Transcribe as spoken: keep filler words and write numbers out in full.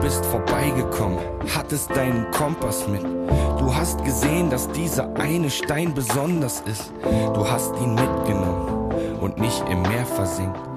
bist vorbeigekommen, hattest deinen Kompass mit. Du hast gesehen, dass dieser eine Stein besonders ist. Du hast ihn mitgenommen und nicht im Meer versinkt.